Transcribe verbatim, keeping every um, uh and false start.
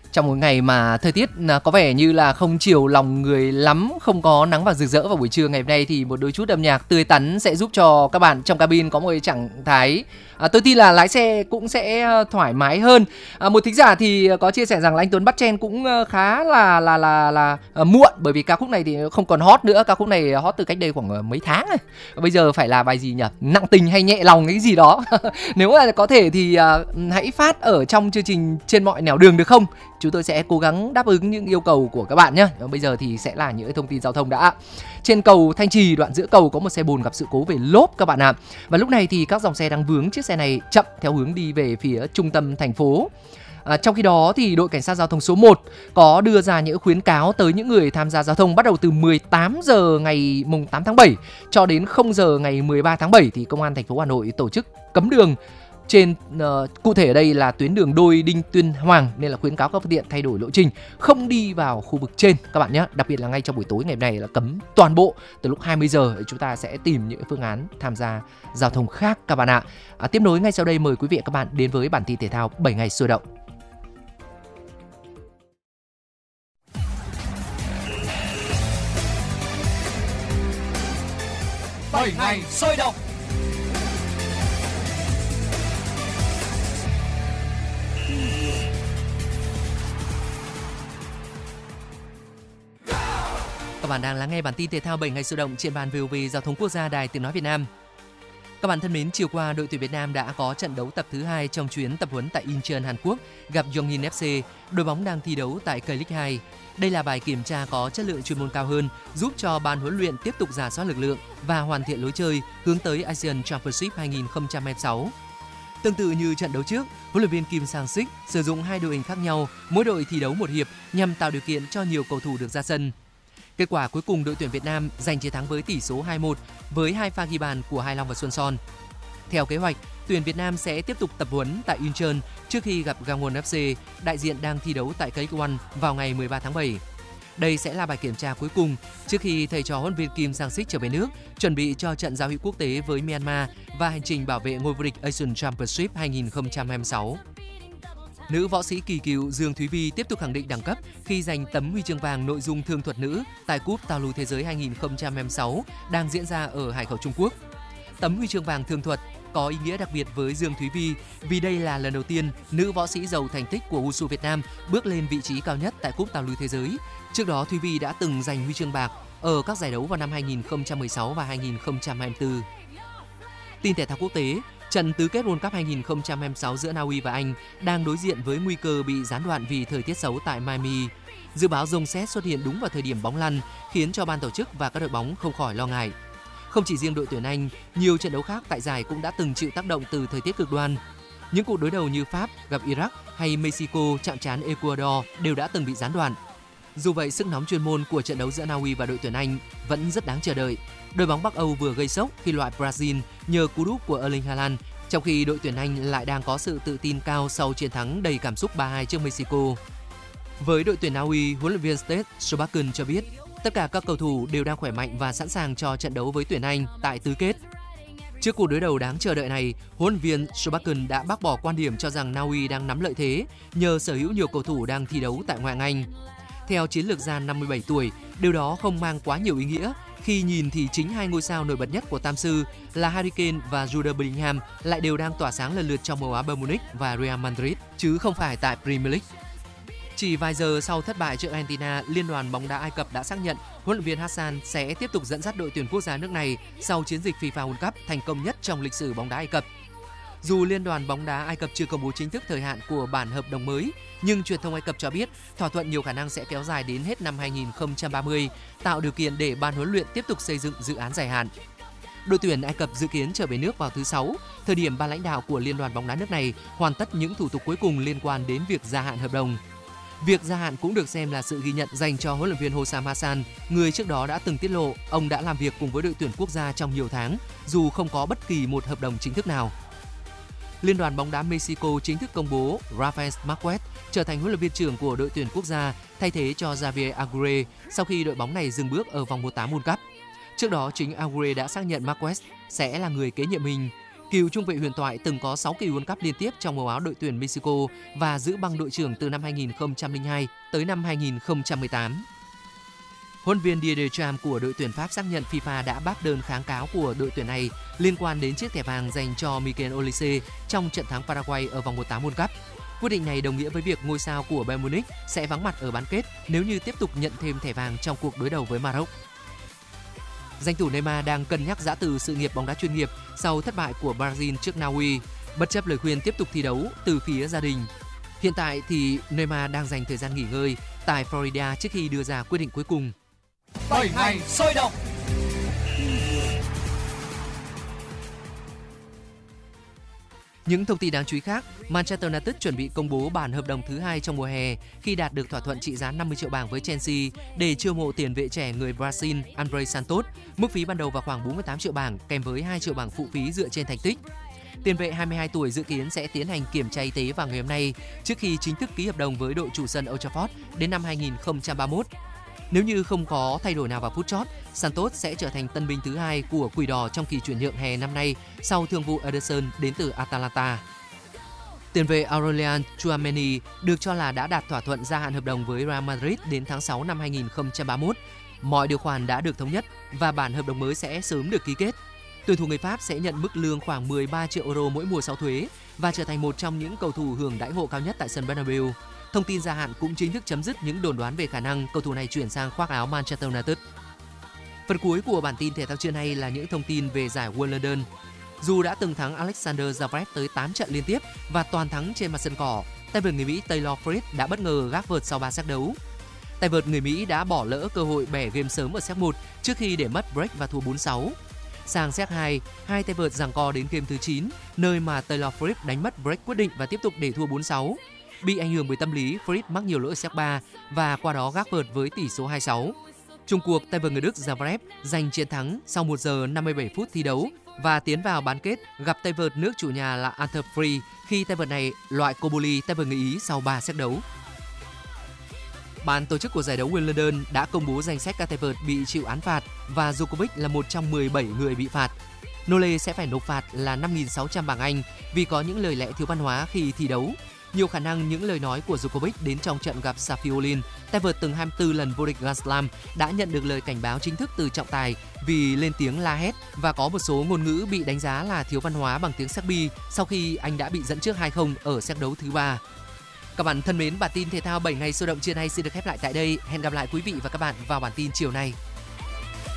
Trong một ngày mà thời tiết có vẻ như là không chiều lòng người lắm, không có nắng vàng rực rỡ vào buổi trưa ngày hôm nay, thì một đôi chút âm nhạc tươi tắn sẽ giúp cho các bạn trong cabin có một cái trạng thái à, tôi tin là lái xe cũng sẽ thoải mái hơn. À, một thính giả thì có chia sẻ rằng là anh Tuấn bắt chen cũng khá là là là là uh, muộn, bởi vì ca khúc này thì không còn hot nữa. Ca khúc này hot từ cách đây khoảng mấy tháng rồi. Bây giờ phải là bài gì nhỉ? Nặng tình hay nhẹ lòng cái gì đó. Nếu mà có thể thì uh, hãy phát ở trong chương trình trên mọi nẻo đường được không? Chúng tôi sẽ cố gắng đáp ứng những yêu cầu của các bạn nhé. Bây giờ thì sẽ là những thông tin giao thông đã. Trên cầu Thanh Trì, đoạn giữa cầu có một xe bồn gặp sự cố về lốp các bạn ạ. Và lúc này thì các dòng xe đang vướng chiếc xe này chậm theo hướng đi về phía trung tâm thành phố. À, trong khi đó thì đội cảnh sát giao thông số một có đưa ra những khuyến cáo tới những người tham gia giao thông bắt đầu từ mười tám giờ ngày mùng tám tháng bảy cho đến không giờ ngày mười ba tháng bảy thì công an thành phố Hà Nội tổ chức cấm đường trên uh, cụ thể ở đây là tuyến đường Đôi Đinh Tuyên Hoàng, nên là khuyến cáo các phương tiện thay đổi lộ trình, không đi vào khu vực trên các bạn nhé. Đặc biệt là ngay trong buổi tối ngày hôm nay là cấm toàn bộ từ lúc hai mươi giờ. Chúng ta sẽ tìm những phương án tham gia giao thông khác các bạn ạ. À, tiếp nối ngay sau đây mời quý vị và các bạn đến với bản tin thể thao bảy ngày sôi động. bảy ngày sôi động. Các bạn đang lắng nghe bản tin thể thao bảy ngày sôi động trên ban vê o vê Giao thông Quốc gia Đài Tiếng nói Việt Nam. Các bạn thân mến, chiều qua đội tuyển Việt Nam đã có trận đấu tập thứ hai trong chuyến tập huấn tại Incheon, Hàn Quốc gặp Yongin ép xê, đội bóng đang thi đấu tại K-League hai. Đây là bài kiểm tra có chất lượng chuyên môn cao hơn, giúp cho ban huấn luyện tiếp tục rà soát lực lượng và hoàn thiện lối chơi hướng tới Asian Championship hai không hai sáu. Tương tự như trận đấu trước, huấn luyện viên Kim Sang-sik sử dụng hai đội hình khác nhau, mỗi đội thi đấu một hiệp nhằm tạo điều kiện cho nhiều cầu thủ được ra sân. Kết quả cuối cùng đội tuyển Việt Nam giành chiến thắng với tỷ số hai một với hai pha ghi bàn của Hai Long và Xuân Son. Theo kế hoạch, tuyển Việt Nam sẽ tiếp tục tập huấn tại Incheon trước khi gặp Gangwon ép xê, đại diện đang thi đấu tại K-League một vào ngày mười ba tháng bảy. Đây sẽ là bài kiểm tra cuối cùng trước khi thầy trò huấn luyện viên Kim Sang-sik trở về nước, chuẩn bị cho trận giao hữu quốc tế với Myanmar và hành trình bảo vệ ngôi vô địch Asian Championship hai không hai sáu. Nữ võ sĩ kỳ cựu Dương Thúy Vi tiếp tục khẳng định đẳng cấp khi giành tấm huy chương vàng nội dung thương thuật nữ tại Cúp Tao Lù Thế giới hai không hai sáu đang diễn ra ở Hải Khẩu, Trung Quốc. Tấm huy chương vàng thương thuật có ý nghĩa đặc biệt với Dương Thúy Vi vì đây là lần đầu tiên nữ võ sĩ giàu thành tích của Wushu Việt Nam bước lên vị trí cao nhất tại Cúp Tao Lù Thế giới. Trước đó, Thúy Vi đã từng giành huy chương bạc ở các giải đấu vào năm hai không một sáu và hai không hai tư. Tin thể thao quốc tế, trận tứ kết World Cup hai không hai sáu giữa Na Uy và Anh đang đối diện với nguy cơ bị gián đoạn vì thời tiết xấu tại Miami. Dự báo rông sét xuất hiện đúng vào thời điểm bóng lăn, khiến cho ban tổ chức và các đội bóng không khỏi lo ngại. Không chỉ riêng đội tuyển Anh, nhiều trận đấu khác tại giải cũng đã từng chịu tác động từ thời tiết cực đoan. Những cuộc đối đầu như Pháp gặp Iraq hay Mexico chạm trán Ecuador đều đã từng bị gián đoạn. Dù vậy, sức nóng chuyên môn của trận đấu giữa Na Uy và đội tuyển Anh vẫn rất đáng chờ đợi. Đội bóng Bắc Âu vừa gây sốc khi loại Brazil nhờ cú đúp của Erling Haaland, trong khi đội tuyển Anh lại đang có sự tự tin cao sau chiến thắng đầy cảm xúc ba hai trước Mexico. Với đội tuyển Na Uy, huấn luyện viên Stade Sobakken cho biết tất cả các cầu thủ đều đang khỏe mạnh và sẵn sàng cho trận đấu với tuyển Anh tại tứ kết. Trước cuộc đối đầu đáng chờ đợi này, huấn luyện viên Sobakken đã bác bỏ quan điểm cho rằng Na Uy đang nắm lợi thế nhờ sở hữu nhiều cầu thủ đang thi đấu tại ngoại hạng Anh. Theo chiến lược gia năm mươi bảy tuổi, điều đó không mang quá nhiều ý nghĩa khi nhìn thì chính hai ngôi sao nổi bật nhất của Tam Sư là Harry Kane và Jude Bellingham lại đều đang tỏa sáng lần lượt trong màu áo Bayern Munich và Real Madrid, chứ không phải tại Premier League. Chỉ vài giờ sau thất bại trước Argentina, Liên đoàn bóng đá Ai Cập đã xác nhận huấn luyện viên Hassan sẽ tiếp tục dẫn dắt đội tuyển quốc gia nước này sau chiến dịch FIFA World Cup thành công nhất trong lịch sử bóng đá Ai Cập. Dù Liên đoàn bóng đá Ai Cập chưa công bố chính thức thời hạn của bản hợp đồng mới, nhưng truyền thông Ai Cập cho biết thỏa thuận nhiều khả năng sẽ kéo dài đến hết năm hai không ba mươi, tạo điều kiện để ban huấn luyện tiếp tục xây dựng dự án dài hạn. Đội tuyển Ai Cập dự kiến trở về nước vào thứ Sáu, thời điểm ban lãnh đạo của Liên đoàn bóng đá nước này hoàn tất những thủ tục cuối cùng liên quan đến việc gia hạn hợp đồng. Việc gia hạn cũng được xem là sự ghi nhận dành cho huấn luyện viên Hossam Hassan, người trước đó đã từng tiết lộ ông đã làm việc cùng với đội tuyển quốc gia trong nhiều tháng, dù không có bất kỳ một hợp đồng chính thức nào. Liên đoàn bóng đá Mexico chính thức công bố Rafael Marquez trở thành huấn luyện viên trưởng của đội tuyển quốc gia, thay thế cho Javier Aguirre sau khi đội bóng này dừng bước ở vòng một tám World Cup. Trước đó, chính Aguirre đã xác nhận Marquez sẽ là người kế nhiệm mình. Cựu trung vệ huyền thoại từng có sáu kỳ World Cup liên tiếp trong màu áo đội tuyển Mexico và giữ băng đội trưởng từ năm hai nghìn không trăm lẻ hai tới năm hai nghìn không trăm mười tám. Huấn luyện viên Didier Deschamps của đội tuyển Pháp xác nhận FIFA đã bác đơn kháng cáo của đội tuyển này liên quan đến chiếc thẻ vàng dành cho Mikel Olise trong trận thắng Paraguay ở vòng một phần tám World Cup. Quyết định này đồng nghĩa với việc ngôi sao của Bayern Munich sẽ vắng mặt ở bán kết nếu như tiếp tục nhận thêm thẻ vàng trong cuộc đối đầu với Maroc. Danh thủ Neymar đang cân nhắc giã từ sự nghiệp bóng đá chuyên nghiệp sau thất bại của Brazil trước Na Uy, bất chấp lời khuyên tiếp tục thi đấu từ phía gia đình. Hiện tại thì Neymar đang dành thời gian nghỉ ngơi tại Florida trước khi đưa ra quyết định cuối cùng. bảy ngày sôi động. Những thông tin đáng chú ý khác, Manchester United chuẩn bị công bố bản hợp đồng thứ hai trong mùa hè khi đạt được thỏa thuận trị giá năm mươi triệu bảng với Chelsea để chiêu mộ tiền vệ trẻ người Brazil André Santos. Mức phí ban đầu vào khoảng bốn mươi tám triệu bảng kèm với hai triệu bảng phụ phí dựa trên thành tích. Tiền vệ hai mươi hai tuổi dự kiến sẽ tiến hành kiểm tra y tế vào ngày hôm nay trước khi chính thức ký hợp đồng với đội chủ sân Old Trafford đến năm hai nghìn không trăm ba mươi mốt. Nếu như không có thay đổi nào vào phút chót, Santos sẽ trở thành tân binh thứ hai của Quỷ Đỏ trong kỳ chuyển nhượng hè năm nay sau thương vụ Ederson đến từ Atalanta. Tiền vệ Aurelian Tchouameni được cho là đã đạt thỏa thuận gia hạn hợp đồng với Real Madrid đến tháng sáu năm hai nghìn không trăm ba mươi mốt. Mọi điều khoản đã được thống nhất và bản hợp đồng mới sẽ sớm được ký kết. Tuyển thủ người Pháp sẽ nhận mức lương khoảng mười ba triệu euro mỗi mùa sau thuế và trở thành một trong những cầu thủ hưởng đãi ngộ cao nhất tại sân Bernabeu. Thông tin gia hạn cũng chính thức chấm dứt những đồn đoán về khả năng cầu thủ này chuyển sang khoác áo Manchester United. Phần cuối của bản tin thể thao trưa nay là những thông tin về giải Wimbledon. Dù đã từng thắng Alexander Zverev tới tám trận liên tiếp và toàn thắng trên mặt sân cỏ, tay vợt người Mỹ Taylor Fritz đã bất ngờ gác vợt sau ba set đấu. Tay vợt người Mỹ đã bỏ lỡ cơ hội bẻ game sớm ở set một trước khi để mất break và thua bốn sáu. Sang set hai, hai tay vợt giằng co đến game thứ chín, nơi mà Taylor Fritz đánh mất break quyết định và tiếp tục để thua bốn sáu. Bị ảnh hưởng bởi tâm lý, Fritz mắc nhiều lỗi ở set ba và qua đó gác vợt với tỷ số hai sáu. Chung cuộc, tay vợt người Đức Zverev giành chiến thắng sau một giờ năm mươi bảy phút thi đấu và tiến vào bán kết gặp tay vợt nước chủ nhà là Arthur Fri khi tay vợt này loại Cobolli, tay vợt người Ý sau ba set đấu. Ban tổ chức của giải đấu Wimbledon đã công bố danh sách các tay vợt bị chịu án phạt và Djokovic là một trong mười bảy người bị phạt. Nole sẽ phải nộp phạt là năm nghìn sáu trăm bảng Anh vì có những lời lẽ thiếu văn hóa khi thi đấu. Nhiều khả năng những lời nói của Djokovic đến trong trận gặp Safiullin, tay vợt từng hai mươi tư lần vô địch Grand Slam, đã nhận được lời cảnh báo chính thức từ trọng tài vì lên tiếng la hét và có một số ngôn ngữ bị đánh giá là thiếu văn hóa bằng tiếng Serbi sau khi anh đã bị dẫn trước hai không ở set đấu thứ ba. Các bạn thân mến, bản tin thể thao bảy ngày sôi động trưa nay xin được khép lại tại đây. Hẹn gặp lại quý vị và các bạn vào bản tin chiều nay.